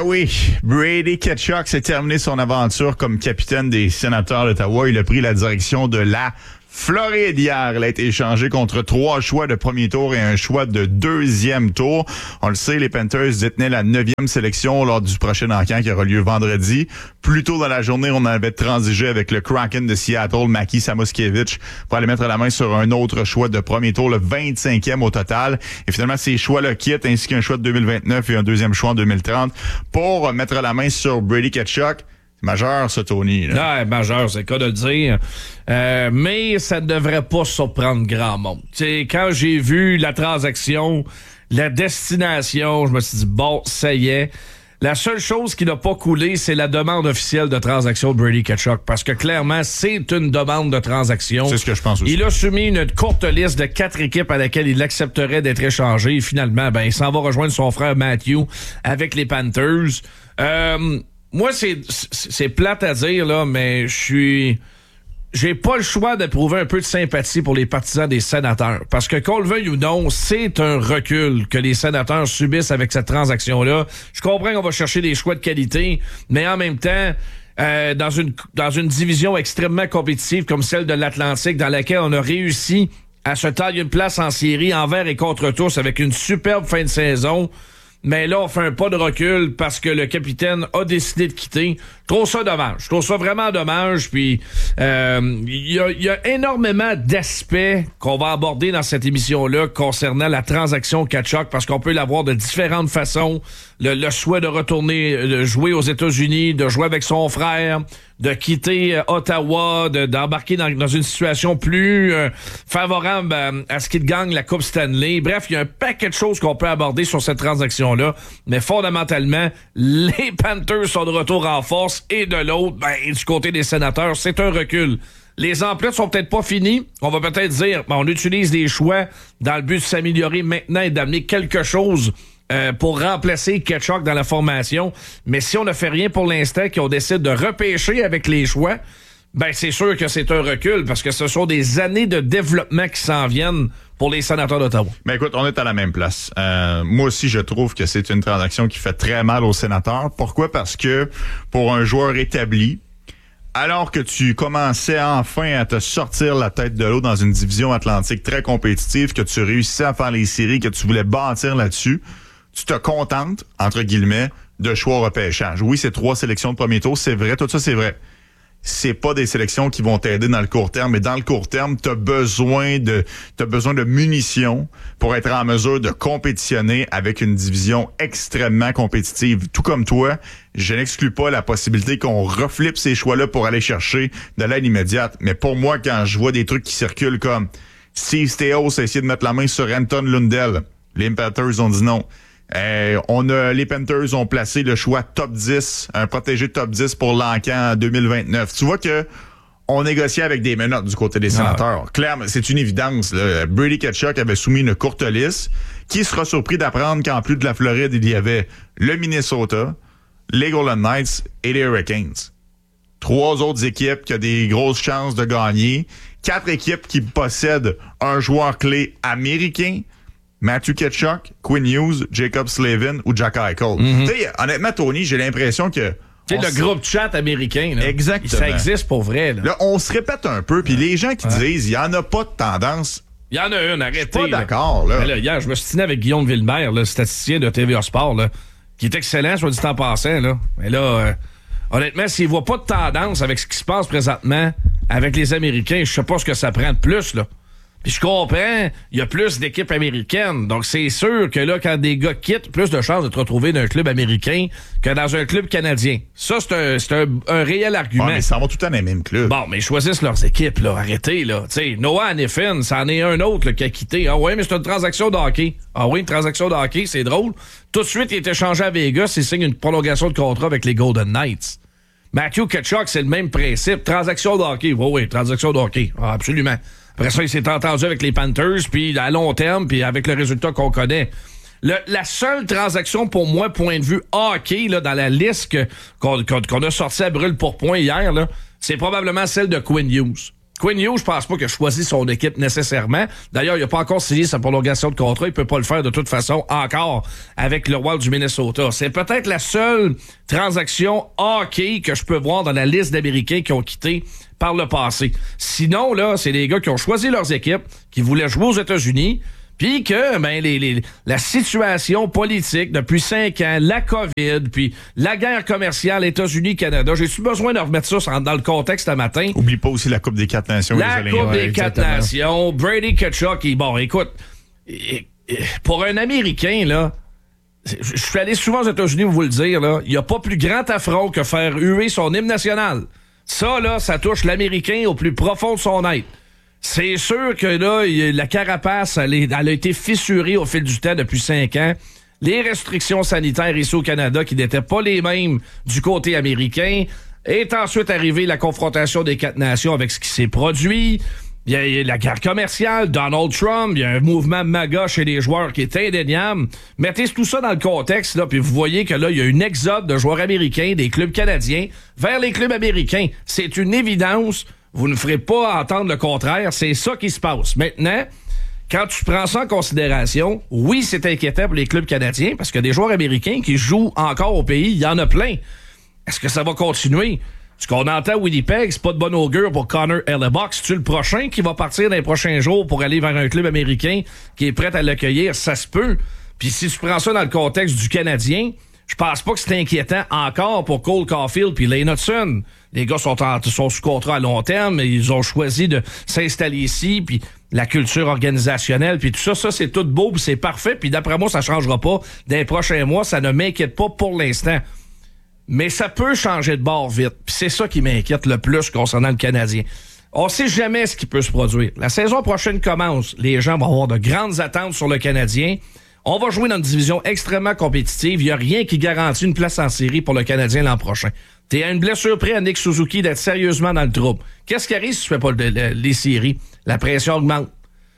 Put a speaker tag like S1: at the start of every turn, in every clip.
S1: oui, Brady Tkachuk s'est terminé son aventure comme capitaine des Sénateurs d'Ottawa. Il a pris la direction de la Floride hier. Il a été échangé contre 3 choix de premier tour et un choix de deuxième tour. On le sait, les Panthers détenaient la 9e sélection lors du prochain encamp qui aura lieu vendredi. Plus tôt dans la journée, on avait transigé avec le Kraken de Seattle, Maki Samoskevich, pour aller mettre la main sur un autre choix de premier tour, le 25e au total. Et finalement, ces choix-là quittent, ainsi qu'un choix de 2029 et un deuxième choix en 2030 pour mettre la main sur Brady Tkachuk. Majeur, ça, Tony.
S2: Ouais, majeur, c'est le cas de le dire. Mais ça ne devrait pas surprendre grand monde. T'sais, quand j'ai vu la transaction, la destination, je me suis dit, bon, ça y est. La seule chose qui n'a pas coulé, c'est la demande officielle de transaction de Brady Tkachuk. Parce que clairement, c'est une demande de transaction.
S1: C'est ce que je pense aussi.
S2: Il a soumis une courte liste de 4 équipes à laquelle il accepterait d'être échangé. Et finalement, il s'en va rejoindre son frère Matthew avec les Panthers. Moi, c'est plate à dire, là, mais j'ai pas le choix d'éprouver un peu de sympathie pour les partisans des Sénateurs. Parce que qu'on le veuille ou non, c'est un recul que les Sénateurs subissent avec cette transaction-là. Je comprends qu'on va chercher des choix de qualité, mais en même temps, dans une division extrêmement compétitive comme celle de l'Atlantique, dans laquelle on a réussi à se tailler une place en série envers et contre tous avec une superbe fin de saison. Mais là, on fait un pas de recul parce que le capitaine a décidé de quitter. Je trouve ça dommage. Je trouve ça vraiment dommage. Puis, il y a énormément d'aspects qu'on va aborder dans cette émission-là concernant la transaction Tkachuk parce qu'on peut l'avoir de différentes façons. Le souhait de retourner, de jouer aux États-Unis, de jouer avec son frère, de quitter Ottawa, d'embarquer dans une situation plus favorable à ce qu'il gagne la Coupe Stanley. Bref, il y a un paquet de choses qu'on peut aborder sur cette transaction-là. Mais fondamentalement, les Panthers sont de retour en force et de l'autre, du côté des Sénateurs, c'est un recul. Les emplettes sont peut-être pas finis. On va peut-être dire, on utilise des choix dans le but de s'améliorer maintenant et d'amener quelque chose pour remplacer Tkachuk dans la formation. Mais si on ne fait rien pour l'instant, qu'on décide de repêcher avec les choix, c'est sûr que c'est un recul parce que ce sont des années de développement qui s'en viennent pour les Sénateurs d'Ottawa.
S1: Mais écoute, on est à la même place. Moi aussi, je trouve que c'est une transaction qui fait très mal aux Sénateurs. Pourquoi? Parce que pour un joueur établi, alors que tu commençais enfin à te sortir la tête de l'eau dans une division atlantique très compétitive, que tu réussissais à faire les séries, que tu voulais bâtir là-dessus, tu te contentes, entre guillemets, de choix au repêchage. Oui, c'est 3 sélections de premier tour, c'est vrai, tout ça, c'est vrai. C'est pas des sélections qui vont t'aider dans le court terme, mais dans le court terme, t'as besoin de munitions pour être en mesure de compétitionner avec une division extrêmement compétitive. Tout comme toi, je n'exclus pas la possibilité qu'on reflippe ces choix-là pour aller chercher de l'aide immédiate. Mais pour moi, quand je vois des trucs qui circulent comme Steve Staios a essayé de mettre la main sur Anton Lundell, les Panthers ont dit non. Les Panthers ont placé le choix top 10, un protégé top 10 pour l'encan en 2029. Tu vois que on négociait avec des menottes du côté des Sénateurs. Clairement, c'est une évidence. Là. Brady Tkachuk avait soumis une courte liste. Qui sera surpris d'apprendre qu'en plus de la Floride, il y avait le Minnesota, les Golden Knights et les Hurricanes. 3 autres équipes qui ont des grosses chances de gagner. 4 équipes qui possèdent un joueur clé américain. Matthew Tkachuk, Quinn Hughes, Jacob Slavin ou Jack Eichel. Tu sais, honnêtement, Tony, j'ai l'impression que...
S2: Tu sais, le groupe chat américain, là.
S1: Exactement.
S2: Ça existe pour vrai, là.
S1: Là, on se répète un peu, puis les gens qui disent, il n'y en a pas de tendance...
S2: Il y en a une, arrêtez.
S1: Je suis pas d'accord, là.
S2: Mais là. Hier, je me suis tenu avec Guillaume Villemère, le statisticien de TVA Sport, là, qui est excellent, soit dit en passant, là. Mais là, honnêtement, s'il ne voit pas de tendance avec ce qui se passe présentement avec les Américains, je sais pas ce que ça prend de plus, là. Puis je comprends, il y a plus d'équipes américaines. Donc, c'est sûr que là, quand des gars quittent, plus de chances de te retrouver dans un club américain que dans un club canadien. Ça, c'est un réel argument.
S1: Ouais, mais ça va tout le temps dans les mêmes clubs.
S2: Bon, mais ils choisissent leurs équipes, là. Arrêtez, là. Tu sais, Noah Hanifin, c'en est un autre là, qui a quitté. Ah ouais, mais c'est une transaction de hockey. Ah oui, une transaction de hockey, c'est drôle. Tout de suite, il est échangé à Vegas, il signe une prolongation de contrat avec les Golden Knights. Matthew Tkachuk, c'est le même principe. Transaction de hockey. Oui, transaction de hockey. Ah, absolument. Après ça, il s'est entendu avec les Panthers, puis à long terme, puis avec le résultat qu'on connaît. La seule transaction, pour moi, point de vue hockey, là, dans la liste qu'on a sortie à brûle pour point hier, là, c'est probablement celle de Quinn Hughes. Quinn Hughes, je pense pas qu'il a choisi son équipe nécessairement. D'ailleurs, il n'a pas encore signé sa prolongation de contrat. Il peut pas le faire de toute façon encore avec le Wild du Minnesota. C'est peut-être la seule transaction hockey que je peux voir dans la liste d'Américains qui ont quitté par le passé. Sinon, là, c'est des gars qui ont choisi leurs équipes, qui voulaient jouer aux États-Unis, puis que la situation politique depuis 5 ans, la COVID, puis la guerre commerciale États-Unis-Canada, j'ai-tu besoin de remettre ça dans le contexte ce matin?
S1: Oublie pas aussi la Coupe des 4 Nations.
S2: La Coupe des 4 Nations, Brady Tkachuk, bon, écoute, pour un Américain, là, je suis allé souvent aux États-Unis vous le dire, là, il n'y a pas plus grand affront que faire huer son hymne national. Ça, là, ça touche l'Américain au plus profond de son être. C'est sûr que là, la carapace, elle a été fissurée au fil du temps depuis 5 ans. Les restrictions sanitaires ici au Canada, qui n'étaient pas les mêmes du côté américain, est ensuite arrivée la confrontation des 4 nations avec ce qui s'est produit. Il y a la guerre commerciale, Donald Trump, il y a un mouvement MAGA chez les joueurs qui est indéniable. Mettez tout ça dans le contexte, là, puis vous voyez que là, il y a une exode de joueurs américains, des clubs canadiens, vers les clubs américains. C'est une évidence. Vous ne ferez pas entendre le contraire. C'est ça qui se passe. Maintenant, quand tu prends ça en considération, oui, c'est inquiétant pour les clubs canadiens parce que des joueurs américains qui jouent encore au pays, il y en a plein. Est-ce que ça va continuer? Ce qu'on entend à Winnipeg, c'est pas de bon augure pour Connor Hellebuyck. C'est-tu le prochain qui va partir dans les prochains jours pour aller vers un club américain qui est prêt à l'accueillir? Ça se peut. Puis si tu prends ça dans le contexte du Canadien, je pense pas que c'est inquiétant encore pour Cole Caulfield puis Lane Hutson. Les gars sont sous contrat à long terme, mais ils ont choisi de s'installer ici, puis la culture organisationnelle, puis tout ça, c'est tout beau, puis c'est parfait, puis d'après moi, ça changera pas dans les prochains mois, ça ne m'inquiète pas pour l'instant. Mais ça peut changer de bord vite, puis c'est ça qui m'inquiète le plus concernant le Canadien. On sait jamais ce qui peut se produire. La saison prochaine commence, les gens vont avoir de grandes attentes sur le Canadien. On va jouer dans une division extrêmement compétitive. Il n'y a rien qui garantit une place en série pour le Canadien l'an prochain. T'es à une blessure près à Nick Suzuki d'être sérieusement dans le trouble. Qu'est-ce qui arrive si tu fais pas les séries? La pression augmente.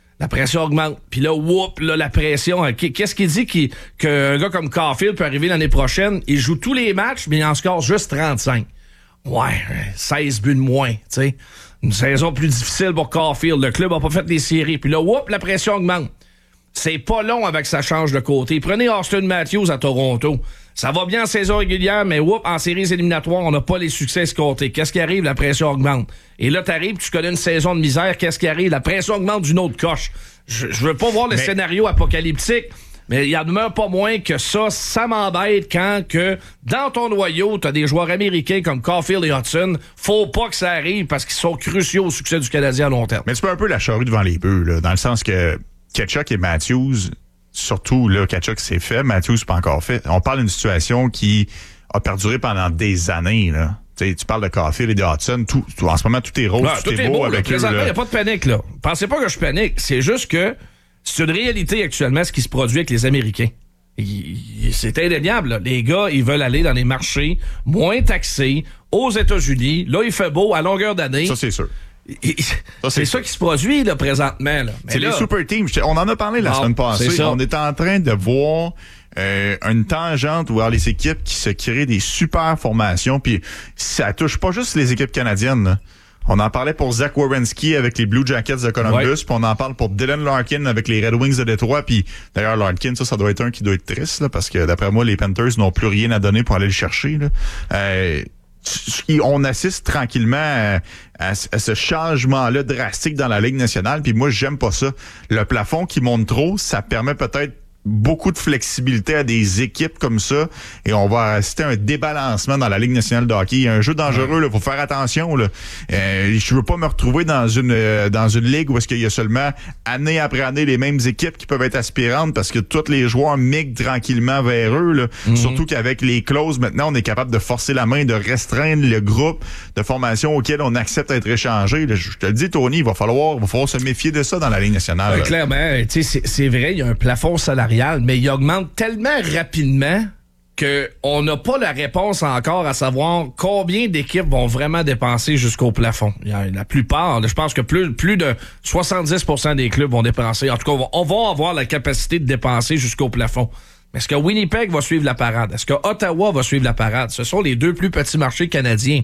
S2: Puis là, la pression. Qu'est-ce qui dit qu'un gars comme Caulfield peut arriver l'année prochaine? Il joue tous les matchs, mais il en score juste 35. Ouais, 16 buts de moins, tu sais. Une saison plus difficile pour Caulfield. Le club n'a pas fait les séries. Puis là, la pression augmente. C'est pas long avec que ça change de côté. Prenez Austin Matthews à Toronto. Ça va bien en saison régulière, mais en séries éliminatoires, on n'a pas les succès escomptés. Qu'est-ce qui arrive? La pression augmente. Et là, t'arrives, tu connais une saison de misère. Qu'est-ce qui arrive? La pression augmente d'une autre coche. Je veux pas voir le scénario apocalyptique, mais il y en demeure pas moins que ça m'embête quand que dans ton noyau, t'as des joueurs américains comme Caulfield et Hudson. Faut pas que ça arrive parce qu'ils sont cruciaux au succès du Canadien à long terme.
S1: Mais tu peux un peu la charrue devant les bœufs, là, dans le sens que Tkachuk et Matthews, surtout, là, Tkachuk c'est fait, Matthews c'est pas encore fait. On parle d'une situation qui a perduré pendant des années, là. T'sais, tu parles de Caulfield et de Hudson, en ce moment, tout est rose, tout est beau avec eux.
S2: Présentement, il n'y a pas de panique, là. Pensez pas que je panique. C'est juste que c'est une réalité actuellement, ce qui se produit avec les Américains. C'est indéniable, là. Les gars, ils veulent aller dans les marchés moins taxés, aux États-Unis. Là, il fait beau à longueur d'année.
S1: Ça, c'est sûr.
S2: C'est ça qui se produit là, présentement. Là.
S1: C'est les super teams. On en a parlé la semaine passée. On est en train de voir une tangente où les équipes qui se créent des super formations. Puis ça touche pas juste les équipes canadiennes. Là. On en parlait pour Zach Werenski avec les Blue Jackets de Columbus. Puis on en parle pour Dylan Larkin avec les Red Wings de Détroit. Puis d'ailleurs, Larkin, ça doit être un qui doit être triste là, parce que d'après moi, les Panthers n'ont plus rien à donner pour aller le chercher. Là. On assiste tranquillement à ce changement-là drastique dans la Ligue nationale. Puis moi, j'aime pas ça. Le plafond qui monte trop, ça permet peut-être beaucoup de flexibilité à des équipes comme ça et on va assister à un débalancement dans la Ligue nationale de hockey. Il y a un jeu dangereux, là, faut faire attention. Là. Je veux pas me retrouver dans une ligue où est-ce qu'il y a seulement année après année les mêmes équipes qui peuvent être aspirantes parce que tous les joueurs migrent tranquillement vers eux. Là. Surtout qu'avec les clauses, maintenant, on est capable de forcer la main, de restreindre le groupe de formation auquel on accepte d'être échangé. Là, je te le dis, Tony, il va falloir se méfier de ça dans la Ligue nationale.
S2: Clairement, c'est vrai, il y a un plafond salarial, mais il augmente tellement rapidement qu'on n'a pas la réponse encore à savoir combien d'équipes vont vraiment dépenser jusqu'au plafond. La plupart, je pense que plus de 70% des clubs vont dépenser. En tout cas, on va avoir la capacité de dépenser jusqu'au plafond. Mais est-ce que Winnipeg va suivre la parade? Est-ce que Ottawa va suivre la parade? Ce sont les deux plus petits marchés canadiens.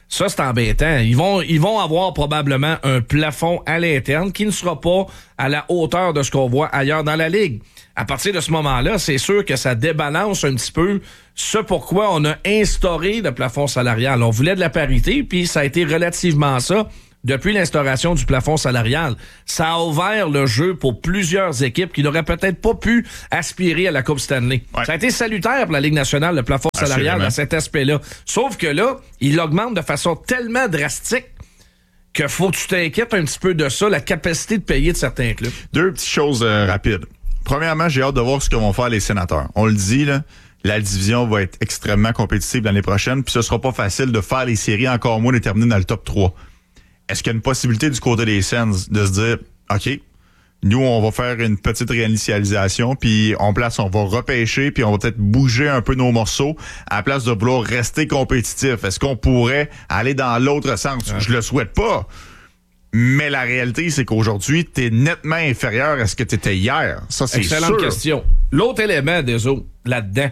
S2: Ça, c'est embêtant. Ils vont avoir probablement un plafond à l'interne qui ne sera pas à la hauteur de ce qu'on voit ailleurs dans la Ligue. À partir de ce moment-là, c'est sûr que ça débalance un petit peu ce pourquoi on a instauré le plafond salarial. On voulait de la parité, puis ça a été relativement ça depuis l'instauration du plafond salarial. Ça a ouvert le jeu pour plusieurs équipes qui n'auraient peut-être pas pu aspirer à la Coupe Stanley. Ouais. Ça a été salutaire pour la Ligue nationale, le plafond salarial, à cet aspect-là. Sauf que là, il augmente de façon tellement drastique que faut que tu t'inquiètes un petit peu de ça, la capacité de payer de certains clubs.
S1: Deux petites choses rapides. Premièrement, j'ai hâte de voir ce que vont faire les Sénateurs. On le dit, là, la division va être extrêmement compétitive l'année prochaine, puis ce sera pas facile de faire les séries, encore moins de terminer dans le top 3. Est-ce qu'il y a une possibilité du côté des Sens de se dire, OK, nous, on va faire une petite réinitialisation, puis on va repêcher, puis on va peut-être bouger un peu nos morceaux à la place de vouloir rester compétitif. Est-ce qu'on pourrait aller dans l'autre sens? Ouais. Je le souhaite pas. Mais la réalité, c'est qu'aujourd'hui, t'es nettement inférieur à ce que t'étais hier. Ça, c'est
S2: excellente
S1: sûr.
S2: Question. L'autre élément des autres, là-dedans,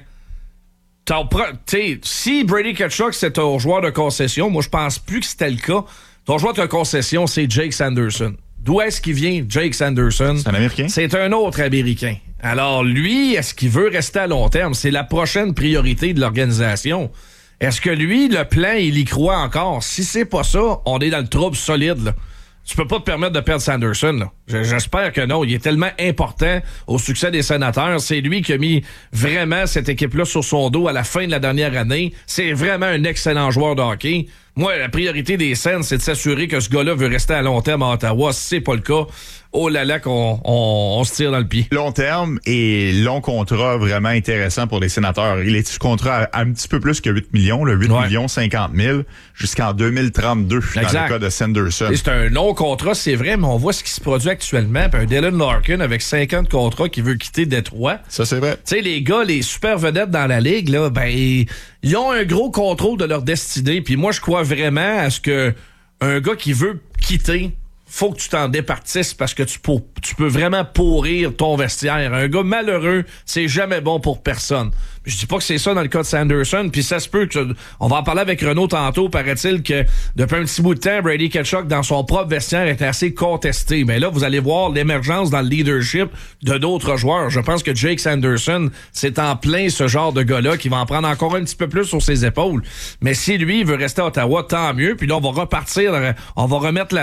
S2: si Brady Tkachuk, c'est un joueur de concession, moi, je pense plus que c'était le cas. Ton joueur de concession, c'est Jake Sanderson. D'où est-ce qu'il vient, Jake Sanderson?
S1: C'est un Américain?
S2: C'est un autre Américain. Alors, lui, est-ce qu'il veut rester à long terme? C'est la prochaine priorité de l'organisation. Est-ce que lui, le plan, il y croit encore? Si c'est pas ça, on est dans le trouble solide, là. Tu peux pas te permettre de perdre Sanderson, là. J'espère que non. Il est tellement important au succès des Sénateurs. C'est lui qui a mis vraiment cette équipe-là sur son dos à la fin de la dernière année. C'est vraiment un excellent joueur de hockey. Moi, la priorité des Sens, c'est de s'assurer que ce gars-là veut rester à long terme à Ottawa. Si c'est pas le cas, oh là là qu'on se tire dans le pied.
S1: Long terme et long contrat vraiment intéressant pour les Sénateurs. Il est sous contrat à un petit peu plus que 8 millions, là, 8 millions 50 000 jusqu'en 2032 dans le cas de Sanderson.
S2: Et c'est un long contrat, c'est vrai, mais on voit ce qui se produit actuellement. Puis un Dylan Larkin avec 5 ans de contrat qui veut quitter Détroit.
S1: Ça, c'est vrai.
S2: Tu sais, les gars, les super vedettes dans la Ligue, là, ben, ils ont un gros contrôle de leur destinée. Puis moi, je crois vraiment à ce que un gars qui veut quitter, faut que tu t'en départisses parce que tu peux vraiment pourrir ton vestiaire. Un gars malheureux, c'est jamais bon pour personne. Je dis pas que c'est ça dans le cas de Sanderson, puis ça se peut que on va en parler avec Renaud tantôt, paraît-il que depuis un petit bout de temps, Brady Tkachuk dans son propre vestiaire était assez contesté. Mais là, vous allez voir l'émergence dans le leadership de d'autres joueurs. Je pense que Jake Sanderson, c'est en plein ce genre de gars-là qui va en prendre encore un petit peu plus sur ses épaules. Mais si lui il veut rester à Ottawa, tant mieux. Puis là, on va repartir, on va remettre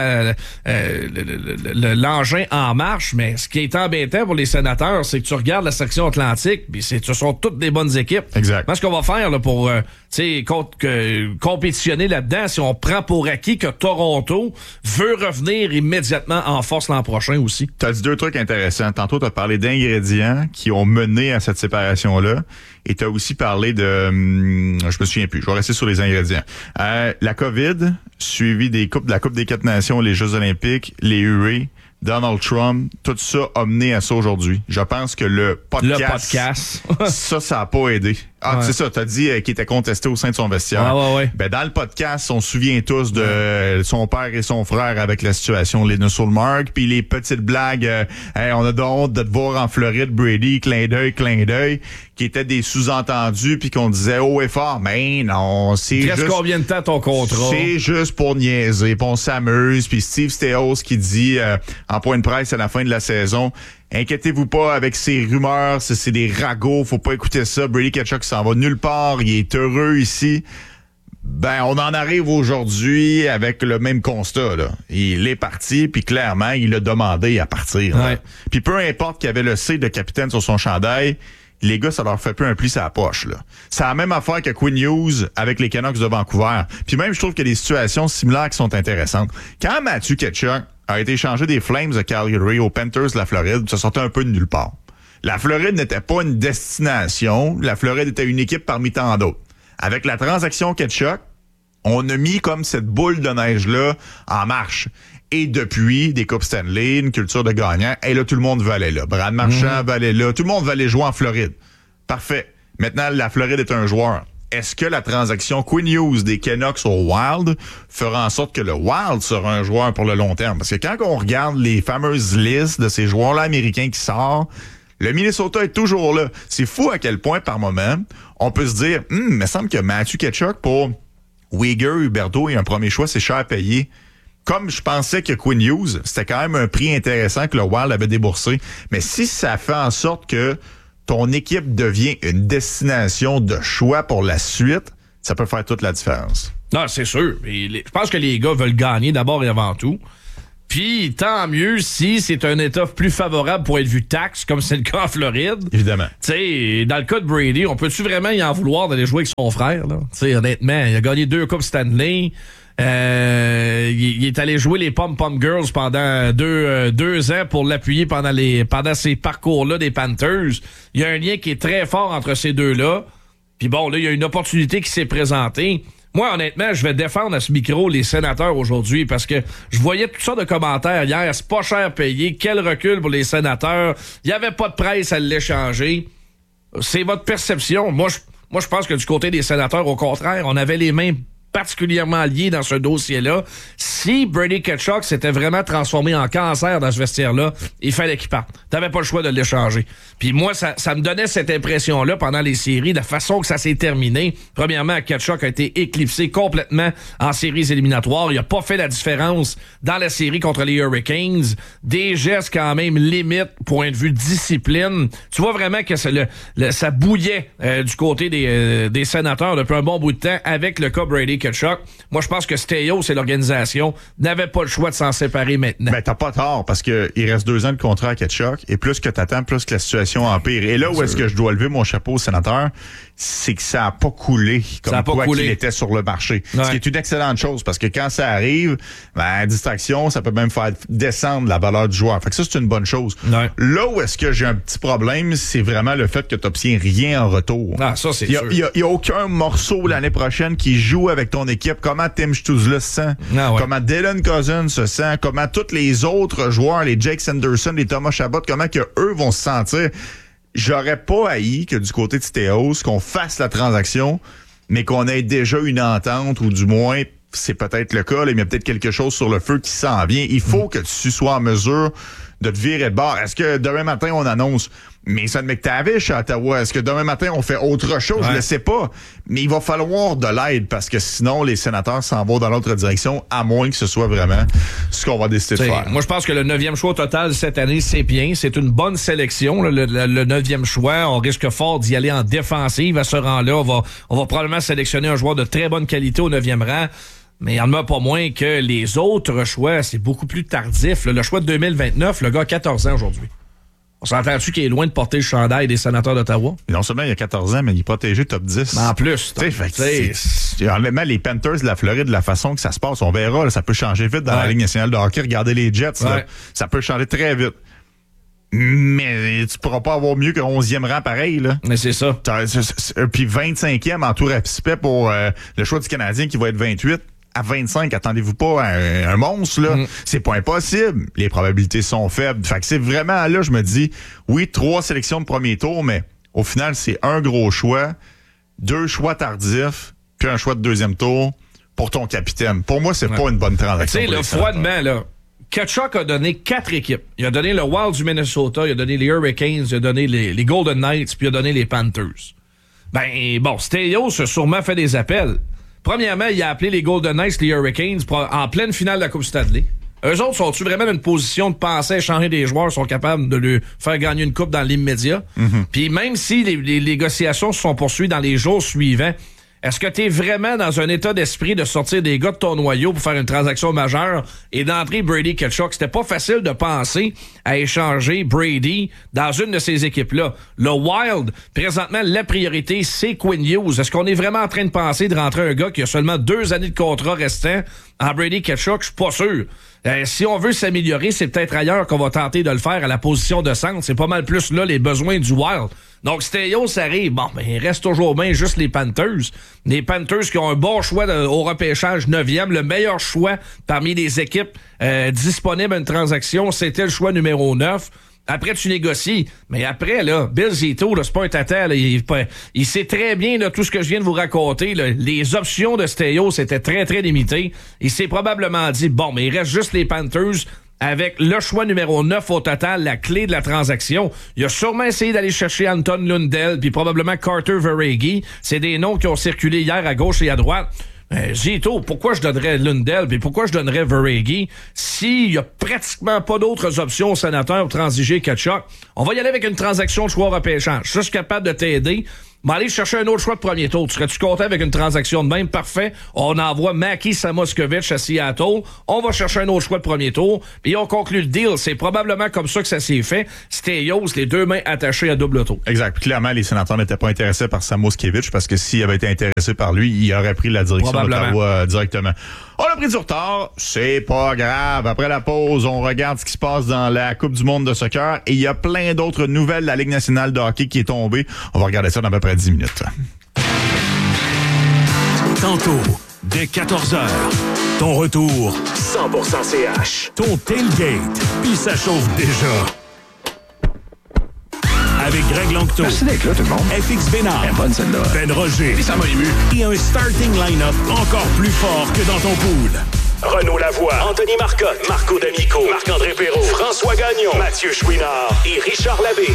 S2: l'engin en marche. Mais ce qui est embêtant pour les Sénateurs, c'est que tu regardes la section Atlantique, puis ce sont toutes des bonnes équipes.
S1: Exact.
S2: Moi, ce qu'on va faire là, pour compétitionner là-dedans, si on prend pour acquis que Toronto veut revenir immédiatement en force l'an prochain aussi.
S1: Tu as dit deux trucs intéressants. Tantôt, tu as parlé d'ingrédients qui ont mené à cette séparation-là. Et tu as aussi parlé de... je me souviens plus. Je vais rester sur les ingrédients. La COVID, suivi de la Coupe des 4 Nations, les Jeux olympiques, les UE, Donald Trump, tout ça a mené à ça aujourd'hui. Je pense que le podcast ça a pas aidé. Ah, ouais. C'est ça, t'as dit qu'il était contesté au sein de son vestiaire.
S2: Ouais.
S1: Ben, dans le podcast, on se souvient tous de son père et son frère avec la situation Linus Ullmark, puis les petites blagues, hey, on a honte de te voir en Floride, Brady, clin d'œil, qui étaient des sous-entendus, puis qu'on disait haut et fort, mais non, c'est juste...
S2: Reste combien de temps ton contrat?
S1: C'est juste pour niaiser, puis on s'amuse, puis Steve Staios qui dit en point de presse à la fin de la saison... Inquiétez-vous pas avec ces rumeurs, c'est des ragots, faut pas écouter ça. Brady Tkachuk s'en va nulle part, il est heureux ici. Ben, on en arrive aujourd'hui avec le même constat, là. Il est parti, puis clairement, il a demandé à partir.
S2: Ouais.
S1: Puis peu importe qu'il y avait le C de capitaine sur son chandail, les gars, ça leur fait plus un pli sur la poche, là. C'est la même affaire que Quinn Hughes avec les Canucks de Vancouver. Puis même, je trouve qu'il y a des situations similaires qui sont intéressantes. Quand Matthew Tkachuk a été échangé des Flames de Calgary aux Panthers de la Floride, ça sortait un peu de nulle part. La Floride n'était pas une destination. La Floride était une équipe parmi tant d'autres. Avec la transaction Tkachuk, on a mis comme cette boule de neige-là en marche. Et depuis, des Coupes Stanley, une culture de gagnant, et là, tout le monde veut aller là. Brad Marchand veut aller là. Tout le monde veut aller jouer en Floride. Parfait. Maintenant, la Floride est un joueur. Est-ce que la transaction Quinn Hughes des Canucks au Wild fera en sorte que le Wild sera un joueur pour le long terme? Parce que quand on regarde les fameuses listes de ces joueurs-là américains qui sortent, le Minnesota est toujours là. C'est fou à quel point, par moment, on peut se dire, il me semble que Matthew Tkachuk, pour Weegar, Huberdeau et un premier choix, c'est cher à payer. Comme je pensais que Quinn Hughes, c'était quand même un prix intéressant que le Wild avait déboursé. Mais si ça fait en sorte que ton équipe devient une destination de choix pour la suite, ça peut faire toute la différence.
S2: Non, c'est sûr. Je pense que les gars veulent gagner d'abord et avant tout. Puis, tant mieux si c'est un état plus favorable pour être vu taxe, comme c'est le cas en Floride.
S1: Évidemment.
S2: Tu sais, dans le cas de Brady, on peut-tu vraiment y en vouloir d'aller jouer avec son frère, là? Tu sais, honnêtement, il a gagné 2 Coupes Stanley. Il est allé jouer les Pom-Pom Girls pendant 2 ans pour l'appuyer pendant ces parcours-là des Panthers. Il y a un lien qui est très fort entre ces deux-là. Puis bon, là, il y a une opportunité qui s'est présentée. Moi, honnêtement, je vais défendre à ce micro les Sénateurs aujourd'hui parce que je voyais toutes sortes de commentaires hier. C'est pas cher payé. Quel recul pour les Sénateurs. Il n'y avait pas de presse à l'échanger. C'est votre perception. Moi, je pense que du côté des Sénateurs, au contraire, on avait les mains particulièrement liés dans ce dossier-là. Si Brady Tkachuk s'était vraiment transformé en cancer dans ce vestiaire-là, il fallait qu'il parte. T'avais pas le choix de l'échanger. Puis moi, ça me donnait cette impression-là pendant les séries, la façon que ça s'est terminé. Premièrement, Tkachuk a été éclipsé complètement en séries éliminatoires. Il a pas fait la différence dans la série contre les Hurricanes. Des gestes quand même limites, point de vue discipline. Tu vois vraiment que ça bouillait du côté des Sénateurs depuis un bon bout de temps avec le cas Brady Tkachuk. Moi, je pense que Steyos et l'organisation n'avaient pas le choix de s'en séparer maintenant.
S1: Ben, t'as pas tort, parce que il reste 2 ans de contrat à Tkachuk, et plus que t'attends, plus que la situation empire. Et là où est-ce que je dois lever mon chapeau au sénateur, c'est que ça a pas coulé comme quoi qu'il était sur le marché. Ouais. Ce qui est une excellente chose, parce que quand ça arrive, ben, distraction, ça peut même faire descendre la valeur du joueur. Fait que ça, c'est une bonne chose. Ouais. Là où est-ce que j'ai un petit problème, c'est vraiment le fait que t'obtiens rien en retour.
S2: Ah, ça, c'est sûr.
S1: Il y a aucun morceau l'année prochaine qui joue avec ton équipe. Comment Tim Stützle se sent? Ah, ouais. Comment Dylan Cousins se sent? Comment tous les autres joueurs, les Jake Sanderson, les Thomas Chabot, comment que eux vont se sentir? J'aurais pas haï que du côté de Steyos, qu'on fasse la transaction, mais qu'on ait déjà une entente, ou du moins, c'est peut-être le cas, là, mais il y a peut-être quelque chose sur le feu qui s'en vient. Il faut que tu sois en mesure de te virer de bord. Est-ce que demain matin, on annonce Mason McTavish à Ottawa? Est-ce que demain matin, on fait autre chose? Ouais. Je le sais pas. Mais il va falloir de l'aide, parce que sinon, les Sénateurs s'en vont dans l'autre direction, à moins que ce soit vraiment ce qu'on va décider de faire.
S2: Moi, je pense que le 9e choix au total cette année, c'est bien. C'est une bonne sélection, le 9e choix. On risque fort d'y aller en défensive à ce rang-là. On va probablement sélectionner un joueur de très bonne qualité au 9e rang. Mais il y en a pas moins que les autres choix, c'est beaucoup plus tardif. Le choix de 2029, le gars a 14 ans aujourd'hui. On s'entend-tu qu'il est loin de porter le chandail des Sénateurs d'Ottawa?
S1: Non seulement il a 14 ans, mais il est protégé top 10.
S2: En plus.
S1: Honnêtement, les Panthers de la Floride, de la façon que ça se passe, on verra, là, ça peut changer vite dans la Ligue nationale de hockey. Regardez les Jets, là, ça peut changer très vite. Mais tu pourras pas avoir mieux que 11e rang pareil, là.
S2: Mais c'est ça.
S1: Puis 25e en tour à Picipet pour le choix du Canadien qui va être 28. À 25, attendez-vous pas à un monstre, là. C'est pas impossible. Les probabilités sont faibles. Fait que c'est vraiment là, je me dis, oui, 3 sélections de premier tour, mais au final, c'est un gros choix, 2 choix tardifs, puis un choix de 2e tour pour ton capitaine. Pour moi, c'est pas une bonne transaction.
S2: Tu sais, là, froidement, là, Tkachuk a donné 4 équipes. Il a donné le Wild du Minnesota, il a donné les Hurricanes, il a donné les Golden Knights, puis il a donné les Panthers. Ben, bon, Steyos a sûrement fait des appels. Premièrement, il a appelé les Golden Knights, les Hurricanes, en pleine finale de la Coupe Stanley. Eux autres, sont-ils vraiment dans une position de penser à échanger des joueurs, sont capables de lui faire gagner une coupe dans l'immédiat? Puis même si les négociations se sont poursuivies dans les jours suivants, est-ce que tu es vraiment dans un état d'esprit de sortir des gars de ton noyau pour faire une transaction majeure et d'entrer Brady Tkachuk? C'était pas facile de penser à échanger Brady dans une de ces équipes-là. Le Wild, présentement, la priorité, c'est Quinn Hughes. Est-ce qu'on est vraiment en train de penser de rentrer un gars qui a seulement 2 années de contrat restant en Brady Tkachuk? Je suis pas sûr. Si on veut s'améliorer, c'est peut-être ailleurs qu'on va tenter de le faire à la position de centre. C'est pas mal plus là les besoins du Wild. Donc, Steyos arrive. Bon, ben, il reste toujours bien juste les Panthers. Les Panthers qui ont un bon choix au repêchage 9e. Le meilleur choix parmi les équipes disponibles à une transaction, c'était le choix numéro 9. Après, tu négocies. Mais après, là, Bill Zito, là, c'est pas un tata. Là, il sait très bien là, tout ce que je viens de vous raconter. Là, les options de Steyos étaient très, très limitées. Il s'est probablement dit, bon, mais il reste juste les Panthers avec le choix numéro 9 au total, la clé de la transaction. Il a sûrement essayé d'aller chercher Anton Lundell puis probablement Carter Verhaeghe. C'est des noms qui ont circulé hier à gauche et à droite. Zito, pourquoi je donnerais Lundell et pourquoi je donnerais Verhaeghe s'il y a pratiquement pas d'autres options aux Sénateurs pour transiger Tkachuk? On va y aller avec une transaction de choix repêchage. Ça, je suis capable de t'aider. Mais aller chercher un autre choix de premier tour. Tu serais-tu content avec une transaction de même? Parfait. On envoie Maki Samoskevich à Seattle. On va chercher un autre choix de premier tour. Puis on conclut le deal. C'est probablement comme ça que ça s'est fait. Steyos, les deux mains attachées à double tour.
S1: Exact. Puis clairement, les Sénateurs n'étaient pas intéressés par Samoskevich parce que s'ils avaient été intéressés par lui, il aurait pris la direction d'Ottawa directement. On a pris du retard. C'est pas grave. Après la pause, on regarde ce qui se passe dans la Coupe du monde de soccer et il y a plein d'autres nouvelles de la Ligue nationale de hockey qui est tombée. On va regarder ça dans à peu près 10 minutes.
S3: Tantôt, dès 14h, ton retour 100% CH. Ton tailgate, puis ça chauffe déjà. Avec Greg Langto.
S4: Merci d'être là, tout le monde.
S3: FX Bénard.
S4: Elle est bonne, celle-là.
S3: Ben Roger.
S4: Et ça m'a ému.
S3: Et un starting line-up encore plus fort que dans ton pool. Renaud Lavoie, Anthony Marcotte, Marco D'Amico, Marc-André Perrault, François Gagnon, Mathieu Chouinard et Richard Labbé.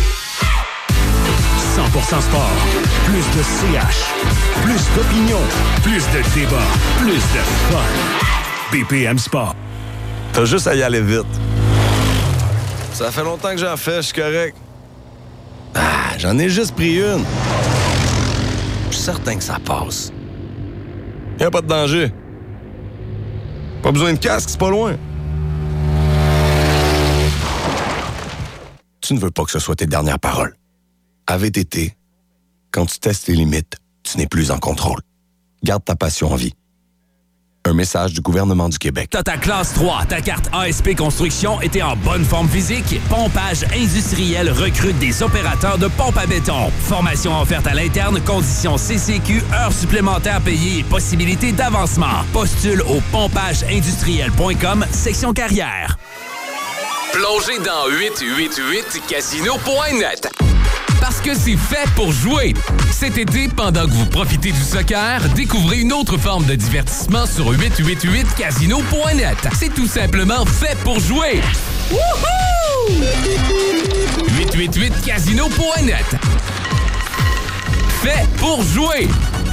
S3: 100% sport. Plus de CH. Plus d'opinion. Plus de débat. Plus de fun. BPM Sport.
S5: T'as juste à y aller vite. Ça fait longtemps que j'en fais, je suis correct. J'en ai juste pris une. Je suis certain que ça passe. Y'a pas de danger. Pas besoin de casque, c'est pas loin. Tu ne veux pas que ce soit tes dernières paroles. À VTT, quand tu testes les limites, tu n'es plus en contrôle. Garde ta passion en vie. Un message du gouvernement du Québec.
S6: T'as ta classe 3, ta carte ASP Construction et t'es en bonne forme physique? Pompage Industriel recrute des opérateurs de pompe à béton. Formation offerte à l'interne, conditions CCQ, heures supplémentaires payées et possibilités d'avancement. Postule au pompageindustriel.com, section carrière.
S7: Plongez dans 888casino.net. Parce que c'est fait pour jouer. Cet été, pendant que vous profitez du soccer, découvrez une autre forme de divertissement sur 888casino.net. C'est tout simplement fait pour jouer. Wouhou! 888casino.net. Fait pour jouer.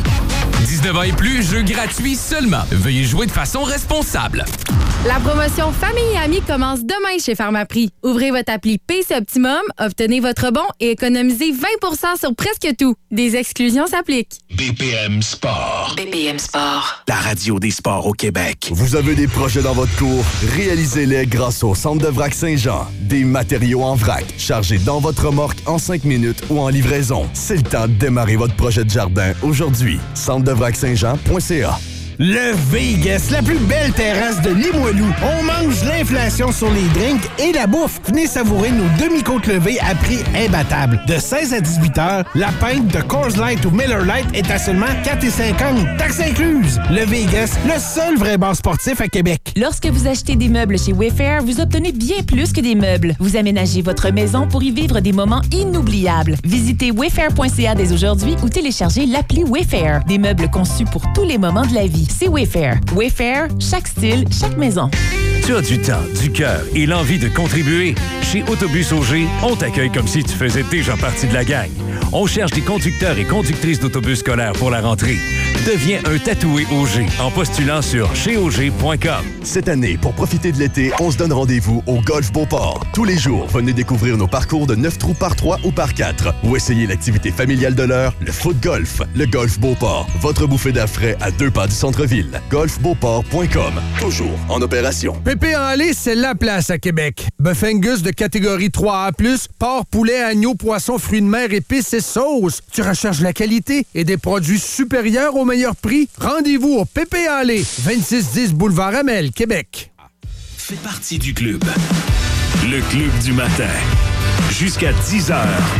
S7: 19 ans et plus, jeu gratuit seulement. Veuillez jouer de façon responsable.
S8: La promotion Famille et Amis commence demain chez Pharmaprix. Ouvrez votre appli PC Optimum, obtenez votre bon et économisez 20% sur presque tout. Des exclusions s'appliquent.
S3: BPM Sport.
S9: BPM Sport.
S3: La radio des sports au Québec.
S10: Vous avez des projets dans votre cour? Réalisez-les grâce au Centre de vrac Saint-Jean. Des matériaux en vrac, chargés dans votre remorque en 5 minutes ou en livraison. C'est le temps de démarrer votre projet de jardin aujourd'hui. centrevrac-saint-jean.ca.
S11: Le Vegas, la plus belle terrasse de Limoilou. On mange l'inflation sur les drinks et la bouffe. Venez savourer nos demi-côtes levées à prix imbattable. De 16 à 18 heures, la pinte de Coors Light ou Miller Lite est à seulement 4,50 $, taxes incluses. Le Vegas, le seul vrai bar sportif à Québec.
S12: Lorsque vous achetez des meubles chez Wayfair, vous obtenez bien plus que des meubles. Vous aménagez votre maison pour y vivre des moments inoubliables. Visitez wayfair.ca dès aujourd'hui ou téléchargez l'appli Wayfair. Des meubles conçus pour tous les moments de la vie. C'est Wayfair. Wayfair, chaque style, chaque maison.
S3: Tu as du temps, du cœur et l'envie de contribuer? Chez Autobus Auger, on t'accueille comme si tu faisais déjà partie de la gang. On cherche des conducteurs et conductrices d'autobus scolaires pour la rentrée. Deviens un tatoué Auger en postulant sur cheauger.com.
S10: Cette année, pour profiter de l'été, on se donne rendez-vous au Golf Beauport. Tous les jours, venez découvrir nos parcours de 9 trous par 3 ou par 4 ou essayer l'activité familiale de l'heure, le foot golf. Le Golf Beauport, votre bouffée d'air frais à 2 pas du centre-ville. golfbeauport.com, toujours en opération.
S11: Pépé en lait, c'est la place à Québec. Bœuf Angus de catégorie 3A+, porc, poulet, agneau, poisson, fruits de mer, épices et sauces. Tu recherches la qualité et des produits supérieurs au meilleur prix? Rendez-vous au Pépé en lait, 2610 Boulevard Amel, Québec.
S3: Fais partie du club. Le club du matin. Jusqu'à 10h.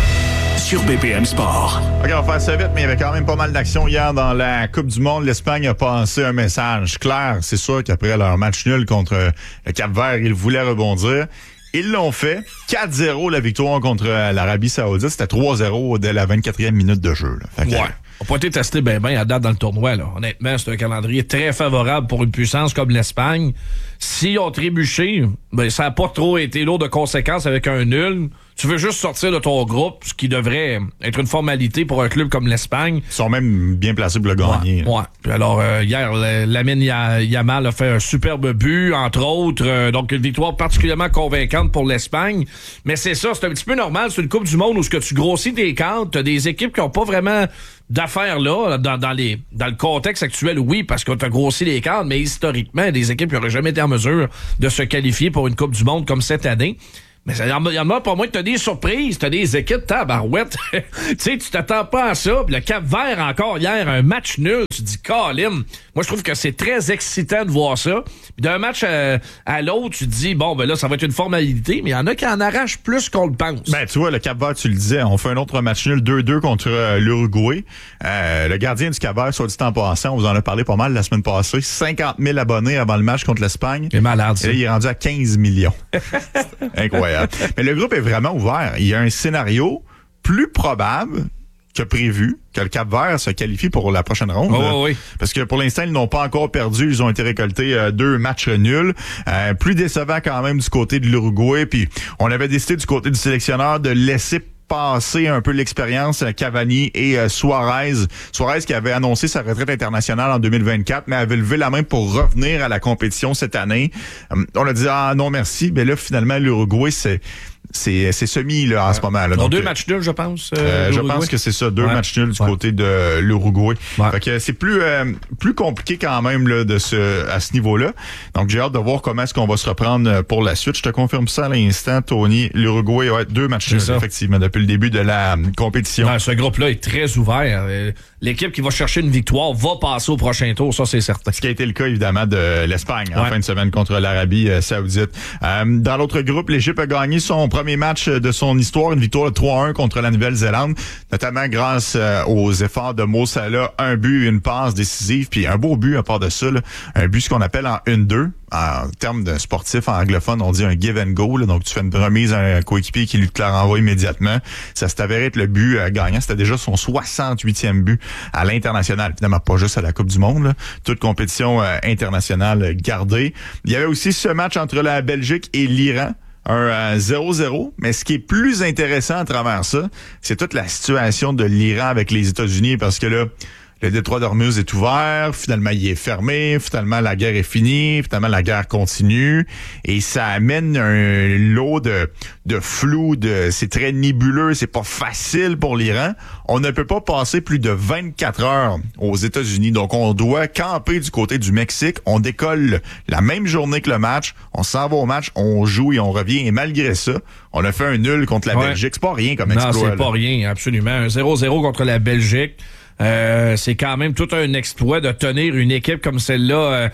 S3: Sur BPM Sport.
S1: OK, on va faire ça vite, mais il y avait quand même pas mal d'actions hier dans la Coupe du monde. L'Espagne a passé un message clair. C'est sûr qu'après leur match nul contre le Cap-Vert, ils voulaient rebondir. Ils l'ont fait. 4-0 la victoire contre l'Arabie Saoudite. C'était 3-0 dès la 24e minute de jeu. Là. Fait que,
S2: n'a pas été testé bien à date dans le tournoi. Là. Honnêtement, c'est un calendrier très favorable pour une puissance comme l'Espagne. S'ils ont trébuché, ben, ça n'a pas trop été lourd de conséquences avec un nul. Tu veux juste sortir de ton groupe, ce qui devrait être une formalité pour un club comme l'Espagne.
S1: Ils sont même bien placés pour le gagner.
S2: Ouais. Puis alors, hier, Lamine Yamal a fait un superbe but, entre autres. Donc, une victoire particulièrement convaincante pour l'Espagne. Mais c'est ça, c'est un petit peu normal. C'est une Coupe du Monde où ce que tu grossis tes cadres, t'as des équipes qui n'ont pas vraiment d'affaires là, dans le contexte actuel, oui, parce qu'on t'a grossi les cadres, mais historiquement, des équipes qui n'auraient jamais été en mesure de se qualifier pour une Coupe du Monde comme cette année. Mais il y en a pas moins que t'as des surprises, t'as des équipes tabarouettes. Tu sais, tu t'attends pas à ça. Puis le Cap-Vert encore hier, un match nul. Tu te dis, Colin, moi je trouve que c'est très excitant de voir ça. Puis d'un match à l'autre, tu te dis, bon, ben là, ça va être une formalité, mais il y en a qui en arrachent plus qu'on le pense.
S1: Ben, tu vois, le Cap-Vert, tu le disais, on fait un autre match nul 2-2 contre l'Uruguay. Le gardien du Cap-Vert, soit dit en passant, on vous en a parlé pas mal la semaine passée, 50 000 abonnés avant le match contre l'Espagne.
S2: C'est malade, ça.
S1: Et là, il est rendu à 15 millions. Incroyable. Mais le groupe est vraiment ouvert. Il y a un scénario plus probable que prévu que le Cap-Vert se qualifie pour la prochaine ronde.
S2: Oh, oui.
S1: Parce que pour l'instant, ils n'ont pas encore perdu. Ils ont été récoltés 2 matchs nuls. Plus décevant quand même du côté de l'Uruguay. Puis on avait décidé du côté du sélectionneur de laisser passer un peu l'expérience Cavani et Suarez. Suarez qui avait annoncé sa retraite internationale en 2024, mais avait levé la main pour revenir à la compétition cette année. On a dit, ah non merci. Mais là, finalement, l'Uruguay, c'est semi là, en ce moment. Là.
S2: Donc, 2 matchs nuls, je pense.
S1: Je pense que c'est ça, 2 matchs nuls du côté de l'Uruguay. Fait que c'est plus compliqué quand même là, à ce niveau-là. Donc j'ai hâte de voir comment est-ce qu'on va se reprendre pour la suite. Je te confirme ça à l'instant, Tony. L'Uruguay, 2 matchs nuls, effectivement, depuis le début de la compétition.
S2: Non, ce groupe-là est très ouvert. L'équipe qui va chercher une victoire va passer au prochain tour, ça c'est certain.
S1: Ce qui a été le cas évidemment de l'Espagne en fin de semaine contre l'Arabie Saoudite. Dans l'autre groupe, l'Égypte a gagné son premier match de son histoire, une victoire de 3-1 contre la Nouvelle-Zélande, notamment grâce aux efforts de Mo Salah, un but, une passe décisive, puis un beau but à part de ça, là, un but ce qu'on appelle en 1-2. En termes de sportif anglophone, on dit un give and go. Là, donc, tu fais une remise à un coéquipier qui lui te la renvoie immédiatement. Ça s'est avéré être le but gagnant. C'était déjà son 68e but à l'international. Évidemment, pas juste à la Coupe du Monde. Là. Toute compétition internationale gardée. Il y avait aussi ce match entre la Belgique et l'Iran. Un 0-0, mais ce qui est plus intéressant à travers ça, c'est toute la situation de l'Iran avec les États-Unis, parce que là, le détroit d'Ormuz est ouvert, finalement il est fermé, finalement la guerre est finie, finalement la guerre continue, et ça amène un lot de flou, c'est très nébuleux, c'est pas facile pour l'Iran. On ne peut pas passer plus de 24 heures aux États-Unis, donc on doit camper du côté du Mexique, on décolle la même journée que le match, on s'en va au match, on joue et on revient, et malgré ça, on a fait un nul contre la Belgique. C'est pas rien comme exploit.
S2: Non, c'est pas rien, absolument. Un 0-0 contre la Belgique. C'est quand même tout un exploit de tenir une équipe comme celle-là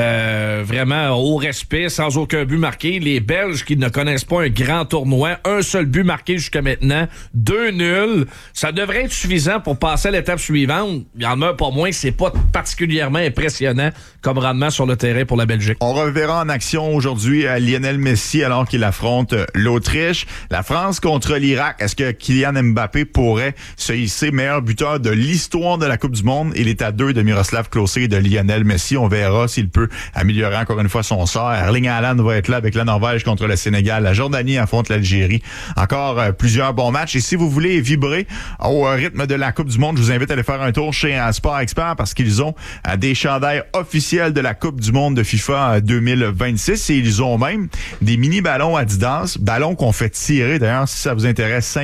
S2: vraiment au respect, sans aucun but marqué. Les Belges qui ne connaissent pas un grand tournoi, un seul but marqué jusqu'à maintenant, 2 nuls. Ça devrait être suffisant pour passer à l'étape suivante. Il y en a pas moins, c'est pas particulièrement impressionnant comme rendement sur le terrain pour la Belgique.
S1: On reverra en action aujourd'hui Lionel Messi alors qu'il affronte l'Autriche. La France contre l'Irak. Est-ce que Kylian Mbappé pourrait se hisser meilleur buteur de l'histoire de la Coupe du Monde? Il est à 2 de Miroslav Klose et de Lionel Messi. On verra s'il peut améliorer encore une fois son sort. Erling Haaland va être là avec la Norvège contre le Sénégal. La Jordanie affronte l'Algérie. Encore plusieurs bons matchs. Et si vous voulez vibrer au rythme de la Coupe du Monde, je vous invite à aller faire un tour chez Sport Expert parce qu'ils ont des chandails officiels de la Coupe du Monde de FIFA 2026 et ils ont même des mini ballons Adidas, ballons qu'on fait tirer. D'ailleurs, si ça vous intéresse,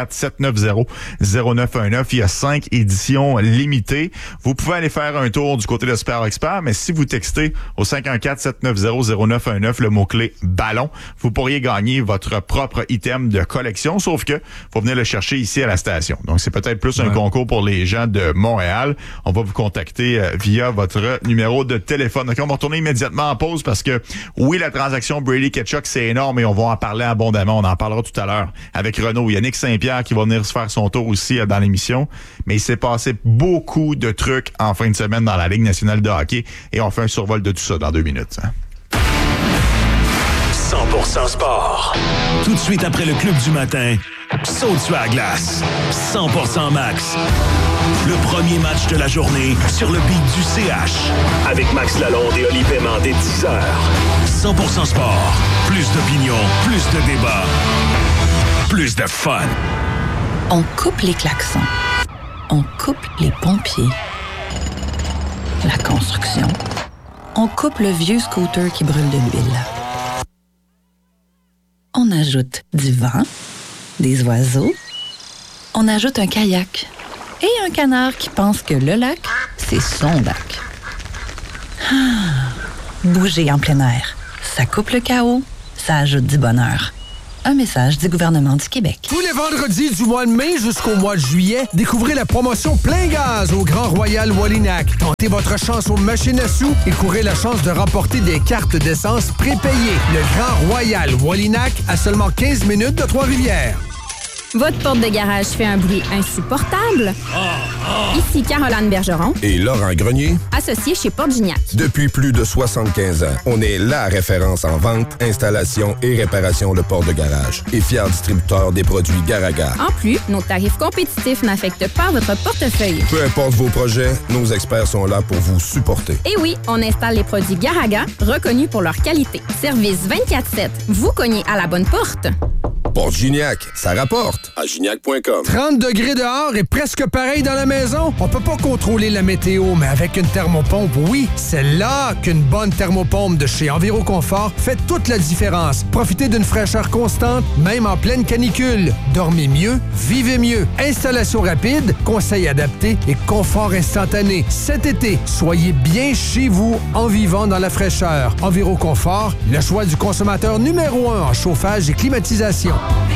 S1: 514-790-0919. Il y a 5 éditions limitées. Vous pouvez aller faire un tour du côté de Sport Expert, mais si vous textez au 514-790-0919 le mot-clé ballon, vous pourriez gagner votre propre item de collection, sauf que faut venir le chercher ici à la station. Donc, c'est peut-être plus un concours pour les gens de Montréal. On va vous contacter via votre numéro de téléphone. Donc, on va retourner immédiatement en pause parce que, oui, la transaction Brady-Tkachuk, c'est énorme et on va en parler abondamment. On en parlera tout à l'heure avec Renaud. Yannick Saint-Pierre qui va venir se faire son tour aussi dans l'émission. Mais il s'est passé beaucoup de trucs en fin de semaine dans la Ligue nationale de hockey et on fait un survol de tout ça dans 2 minutes.
S4: 100% sport. Tout de suite après le Club du matin, Saute sur la glace. 100% max. Le premier match de la journée sur le beat du CH. Avec Max Lalonde et Oli Paiement dès 10h. 100% sport. Plus d'opinion, plus de débat. Plus de fun.
S9: On coupe les klaxons. On coupe les pompiers. La construction. On coupe le vieux scooter qui brûle de l'huile. On ajoute du vent, des oiseaux. On ajoute un kayak et un canard qui pense que le lac, c'est son lac. Bouger en plein air. Ça coupe le chaos, ça ajoute du bonheur. Un message du gouvernement du Québec.
S13: Tous les vendredis du mois de mai jusqu'au mois de juillet, découvrez la promotion Plein Gaz au Grand Royal Wallinac. Tentez votre chance aux machines à sous et courez la chance de remporter des cartes d'essence prépayées. Le Grand Royal Wallinac à seulement 15 minutes de Trois-Rivières.
S14: Votre porte de garage fait un bruit insupportable? Ici Caroline Bergeron
S15: et Laurent Grenier,
S14: associés chez Porte Gignac.
S15: Depuis plus de 75 ans, on est la référence en vente, installation et réparation de portes de garage et fier distributeur des produits Garaga.
S14: En plus, nos tarifs compétitifs n'affectent pas votre portefeuille.
S15: Peu importe vos projets, nos experts sont là pour vous supporter.
S14: Et oui, on installe les produits Garaga, reconnus pour leur qualité. Service 24/7. Vous cognez à la bonne porte.
S15: Porte Gignac, ça rapporte à gignac.com.
S13: 30 degrés dehors et presque pareil dans la maison. On peut pas contrôler la météo, mais avec une thermopompe, oui, c'est là qu'une bonne thermopompe de chez Enviroconfort fait toute la différence. Profitez d'une fraîcheur constante, même en pleine canicule. Dormez mieux, vivez mieux. Installation rapide, conseils adaptés et confort instantané. Cet été, soyez bien chez vous en vivant dans la fraîcheur. Enviroconfort, le choix du consommateur numéro 1 en chauffage et climatisation.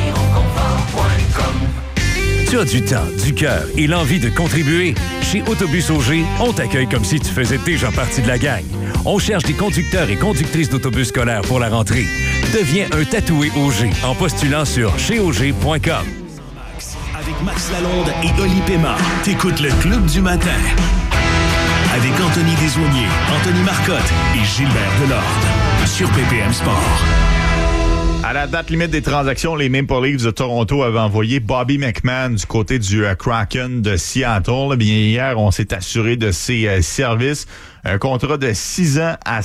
S3: Tu as du temps, du cœur et l'envie de contribuer? Chez Autobus Auger, on t'accueille comme si tu faisais déjà partie de la gang. On cherche des conducteurs et conductrices d'autobus scolaires pour la rentrée. Deviens un tatoué Auger en postulant sur cheauger.com.
S4: Avec Max Lalonde et Oli Paiement, t'écoutes le Club du matin. Avec Anthony Desaulniers, Anthony Marcotte et Gilbert Delorde. Sur PPM Sport.
S1: À la date limite des transactions, les Maple Leafs de Toronto avaient envoyé Bobby McMann du côté du Kraken de Seattle. Bien, hier, on s'est assuré de ses services. Un contrat de 6 ans à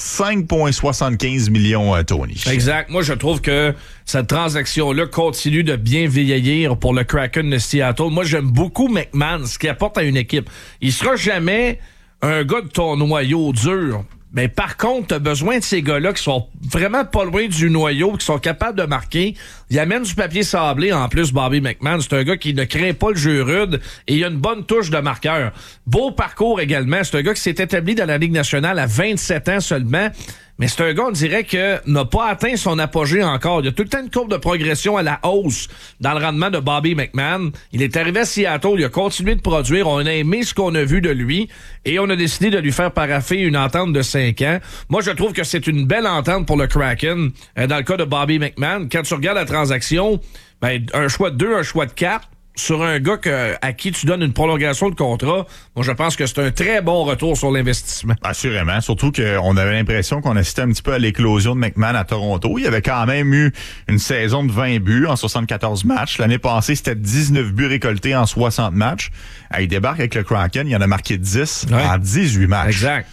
S1: 5,75 millions, Tony.
S2: Exact. Moi, je trouve que cette transaction-là continue de bien vieillir pour le Kraken de Seattle. Moi, j'aime beaucoup McMann, ce qu'il apporte à une équipe. Il sera jamais un gars de ton noyau dur. Mais par contre, t'as besoin de ces gars-là qui sont vraiment pas loin du noyau, qui sont capables de marquer. Il amène du papier sablé en plus, Bobby McMann. C'est un gars qui ne craint pas le jeu rude et il a une bonne touche de marqueur. Beau parcours également. C'est un gars qui s'est établi dans la Ligue nationale à 27 ans seulement. Mais c'est un gars, on dirait que n'a pas atteint son apogée encore. Il y a tout le temps une courbe de progression à la hausse dans le rendement de Bobby McMann. Il est arrivé à Seattle, il a continué de produire. On a aimé ce qu'on a vu de lui et on a décidé de lui faire paraffer une entente de 5 ans. Moi, je trouve que c'est une belle entente pour le Kraken. Dans le cas de Bobby McMann, quand tu regardes la transaction, ben, un choix de 2, un choix de 4. Sur un gars à qui tu donnes une prolongation de contrat, moi, je pense que c'est un très bon retour sur l'investissement.
S1: Assurément. Surtout qu'on avait l'impression qu'on assistait un petit peu à l'éclosion de McMann à Toronto. Il avait quand même eu une saison de 20 buts en 74 matchs. L'année passée, c'était 19 buts récoltés en 60 matchs. Il débarque avec le Kraken. Il en a marqué 10 en 18 matchs.
S2: Exact.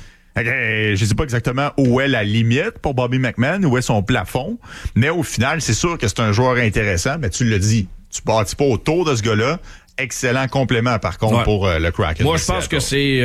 S1: Je sais pas exactement où est la limite pour Bobby McMann, où est son plafond. Mais au final, c'est sûr que c'est un joueur intéressant. Mais tu l'as dit. Tu bâtis pas autour de ce gars-là. Excellent complément, par contre, pour le Kraken.
S2: Moi, je pense que c'est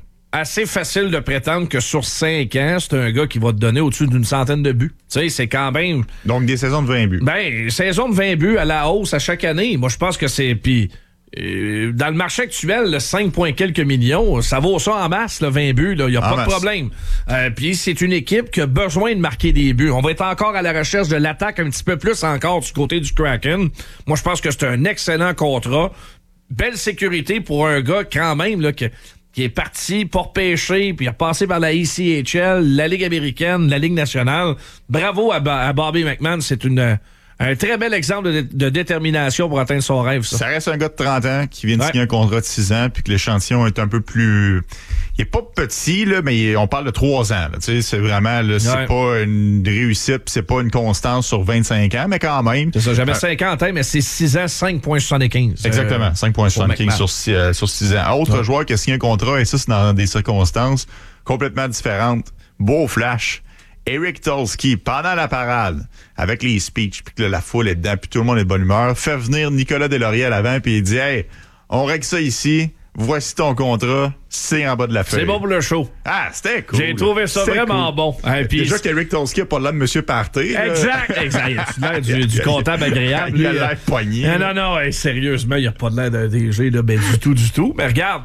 S2: assez facile de prétendre que sur 5 ans, c'est un gars qui va te donner au-dessus d'une centaine de buts. Tu sais, c'est quand même...
S1: Donc, des saisons de 20 buts.
S2: Ben, saison de 20 buts à la hausse à chaque année. Moi, je pense que c'est... Puis, dans le marché actuel, le 5 points quelques millions, ça vaut ça en masse, le 20 buts. Il n'y a pas de problème. Puis c'est une équipe qui a besoin de marquer des buts. On va être encore à la recherche de l'attaque un petit peu plus encore du côté du Kraken. Moi, je pense que c'est un excellent contrat. Belle sécurité pour un gars quand même là, qui est parti pour pêcher, puis il a passé par la ECHL, la Ligue américaine, la Ligue nationale. Bravo à Bobby McMann. C'est Un très bel exemple de détermination pour atteindre son rêve, ça.
S1: Ça reste un gars de 30 ans qui vient de signer un contrat de 6 ans, puis que l'échantillon est un peu plus... Il est pas petit, là, mais on parle de 3 ans. Tu sais, c'est vraiment, là, c'est pas une réussite, puis c'est pas une constance sur 25 ans, mais quand même.
S2: C'est ça, j'avais 5 ans en tête, mais c'est 6 ans, 5,75.
S1: Exactement, 5,75 sur 6 ans. Autre joueur qui a signé un contrat, et ça, c'est dans des circonstances complètement différentes. Beau flash. Eric Tulsky, pendant la parade, avec les speeches, puis que là, la foule est dedans, puis tout le monde est de bonne humeur, fait venir Nicolas Deslauriers à l'avant, puis il dit « Hey, on règle ça ici, voici ton contrat, c'est en bas de la feuille. »
S2: C'est bon pour le show.
S1: Ah, c'était cool.
S2: J'ai trouvé ça vraiment bon.
S1: Puis déjà qu'Eric Tulsky n'a pas l'air de Monsieur Party.
S2: Exact. Il a du comptable agréable.
S1: Il a l'air poigné.
S2: Non, sérieusement, il n'a pas de l'air d'un DG, là, ben, du tout. Mais regarde,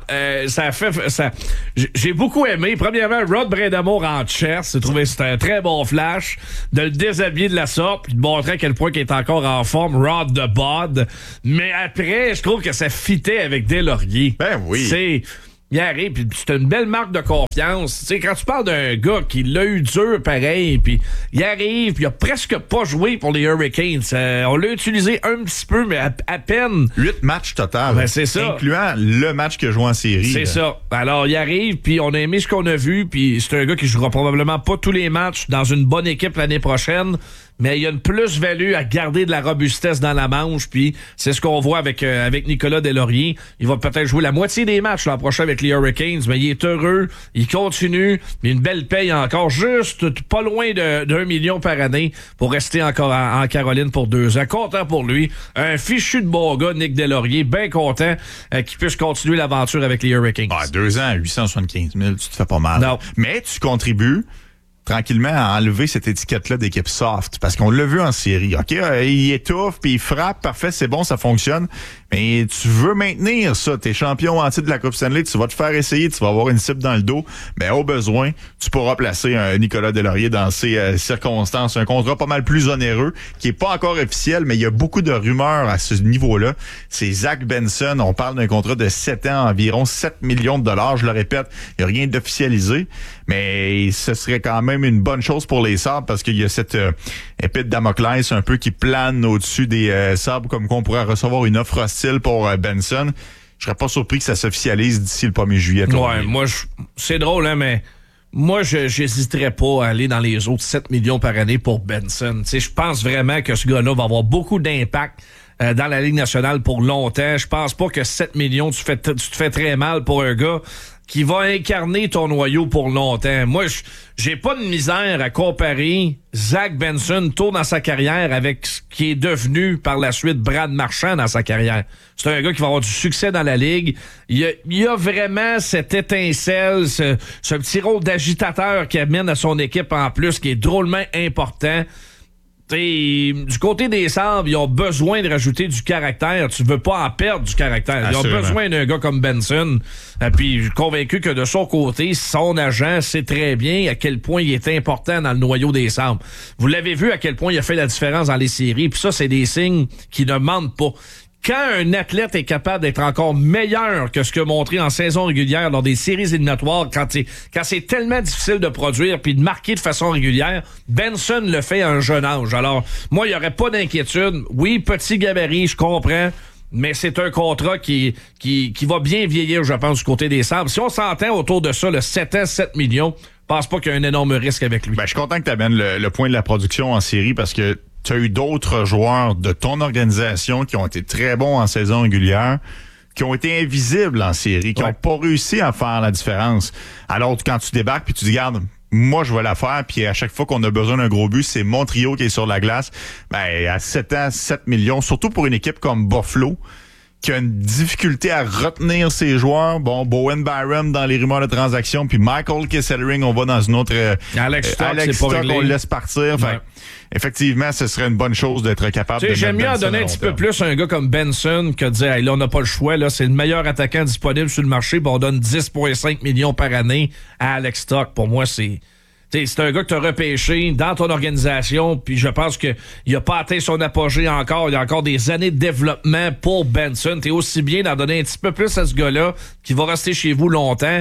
S2: j'ai beaucoup aimé. Premièrement, Rod Brindamour en chess. J'ai trouvé que c'était un très bon flash. De le déshabiller de la sorte, puis de montrer à quel point il est encore en forme, Rod de Bod. Mais après, je trouve que ça fitait avec Deslauriers.
S1: Ben oui.
S2: Il arrive, puis c'est une belle marque de confiance. Tu sais, quand tu parles d'un gars qui l'a eu dur pareil, puis il arrive, puis il a presque pas joué pour les Hurricanes. On l'a utilisé un petit peu, mais à peine.
S1: 8 matchs total.
S2: Ben, c'est ça.
S1: Incluant le match qu'il a joué en série.
S2: C'est ça. Alors, il arrive, puis on a aimé ce qu'on a vu, puis c'est un gars qui jouera probablement pas tous les matchs dans une bonne équipe l'année prochaine. Mais il y a une plus-value à garder de la robustesse dans la manche, puis c'est ce qu'on voit avec Nicolas Deslauriers. Il va peut-être jouer la moitié des matchs l'an prochain avec les Hurricanes, mais il est heureux, il continue, mais une belle paye encore, juste pas loin de 1 million par année pour rester encore en Caroline pour 2 ans. Content pour lui. Un fichu de bon gars, Nick Deslauriers, bien content qu'il puisse continuer l'aventure avec les Hurricanes. 2
S1: ans, 875 000, tu te fais pas mal.
S2: Non.
S1: Mais tu contribues tranquillement à enlever cette étiquette-là d'équipe soft. Parce qu'on l'a vu en série. OK, il étouffe, puis il frappe, parfait, c'est bon, ça fonctionne. Mais tu veux maintenir ça. T'es champion en titre de la Coupe Stanley, tu vas te faire essayer, tu vas avoir une cible dans le dos. Mais au besoin, tu pourras placer un Nicolas Deslauriers dans ces circonstances. Un contrat pas mal plus onéreux, qui est pas encore officiel, mais il y a beaucoup de rumeurs à ce niveau-là. C'est Zach Benson. On parle d'un contrat de 7 ans, environ 7 millions de dollars. Je le répète, il n'y a rien d'officialisé. Mais ce serait quand même une bonne chose pour les Sabres parce qu'il y a cette épée de Damoclès un peu qui plane au-dessus des Sabres, comme qu'on pourrait recevoir une offre hostile pour Benson. Je serais pas surpris que ça s'officialise d'ici le 1er juillet.
S2: Ouais, moi, c'est drôle, hein, mais moi, j'hésiterais pas à aller dans les autres 7 millions par année pour Benson. Je pense vraiment que ce gars-là va avoir beaucoup d'impact dans la Ligue nationale pour longtemps. Je pense pas que 7 millions, tu te fais très mal pour un gars qui va incarner ton noyau pour longtemps. Moi, j'ai pas de misère à comparer Zach Benson tôt dans sa carrière avec ce qui est devenu par la suite Brad Marchand dans sa carrière. C'est un gars qui va avoir du succès dans la Ligue. Il y a vraiment cette étincelle, ce petit rôle d'agitateur qui amène à son équipe en plus, qui est drôlement important. Du côté des Sabres, ils ont besoin de rajouter du caractère. Tu veux pas en perdre du caractère. Ils ont besoin d'un gars comme Benson. Puis je suis convaincu que de son côté, son agent sait très bien à quel point il est important dans le noyau des Sabres. Vous l'avez vu à quel point il a fait la différence dans les séries. Puis ça, c'est des signes qui ne mentent pas. Quand un athlète est capable d'être encore meilleur que ce qu'il a montré en saison régulière lors des séries éliminatoires, quand c'est tellement difficile de produire puis de marquer de façon régulière, Benson le fait à un jeune âge. Alors, moi, il n'y aurait pas d'inquiétude. Oui, petit gabarit, je comprends, mais c'est un contrat qui va bien vieillir, je pense, du côté des Sabres. Si on s'entend autour de ça, le 7 ans, 7 millions, je pense pas qu'il y a un énorme risque avec lui.
S1: Ben, je suis content que tu amènes le point de la production en série parce que tu as eu d'autres joueurs de ton organisation qui ont été très bons en saison régulière, qui ont été invisibles en série, qui n'ont pas réussi à faire la différence. Alors, quand tu débarques puis tu dis, regarde, moi, je vais la faire, puis à chaque fois qu'on a besoin d'un gros but, c'est mon trio qui est sur la glace. Ben, à 7 ans, 7 millions, surtout pour une équipe comme Buffalo, qui a une difficulté à retenir ses joueurs. Bon, Bowen Byram dans les rumeurs de transaction, puis Michael Kessellering, on va dans une autre...
S2: Alex Stock,
S1: on le laisse partir. Fait, effectivement, ce serait une bonne chose d'être capable de...
S2: J'aime mieux en donner un petit peu plus à un gars comme Benson que de dire, hey, là, on n'a pas le choix, là, c'est le meilleur attaquant disponible sur le marché, puis on donne 10,5 millions par année à Alex Stock. Pour moi, c'est un gars que tu as repêché dans ton organisation, puis je pense qu'il n'a pas atteint son apogée encore. Il y a encore des années de développement pour Benson. T'es aussi bien d'en donner un petit peu plus à ce gars-là, qui va rester chez vous longtemps,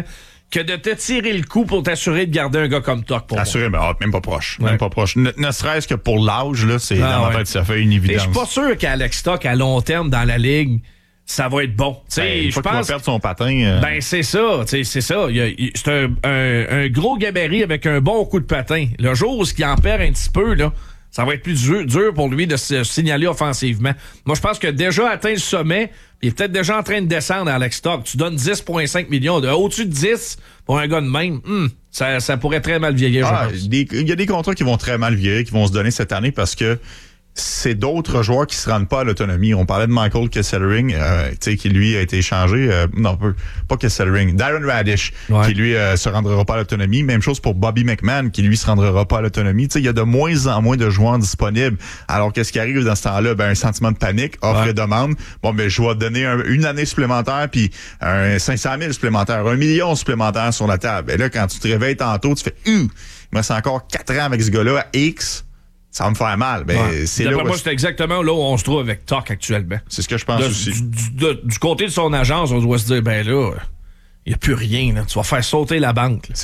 S2: que de te tirer le coup pour t'assurer de garder un gars comme Tuck pour
S1: Assurément, même pas proche.
S2: Ouais.
S1: Même pas proche. Ne serait-ce que pour l'âge, là, c'est dans ma tête, ça fait une évidence.
S2: Je suis pas sûr qu'Alex Tuck, à long terme, dans la Ligue, ça va être bon.
S1: Une fois qu'il va perdre son patin...
S2: Ben, c'est ça. C'est ça. C'est un gros gabarit avec un bon coup de patin. Le jour où il en perd un petit peu, là, ça va être plus dur pour lui de se signaler offensivement. Moi, je pense que déjà atteint le sommet, il est peut-être déjà en train de descendre, Alex Tuck. Tu donnes 10,5 millions. Au-dessus de 10 pour un gars de même, ça pourrait très mal vieillir, je pense.
S1: Il y a des contrats qui vont très mal vieillir, qui vont se donner cette année parce que c'est d'autres joueurs qui se rendent pas à l'autonomie. On parlait de Michael Kesselring, qui lui a été échangé. Pas Kesselring, Darren Radish, qui lui se rendra pas à l'autonomie. Même chose pour Bobby McMahon, qui lui se rendra pas à l'autonomie. Il y a de moins en moins de joueurs disponibles. Alors qu'est-ce qui arrive dans ce temps-là? Ben, un sentiment de panique, offre et demande. Bon, ben, je vais te donner une année supplémentaire, puis 500 000 supplémentaires, 1 million supplémentaire sur la table. Et là, quand tu te réveilles tantôt, tu fais il me reste encore 4 ans avec ce gars-là à X. Ça va me faire mal. Ben, c'est là
S2: moi, c'est exactement là où on se trouve avec Tuck actuellement.
S1: C'est ce que je pense aussi.
S2: Du côté de son agence, on doit se dire, ben là, il n'y a plus rien. Là. Tu vas faire sauter la banque. Là.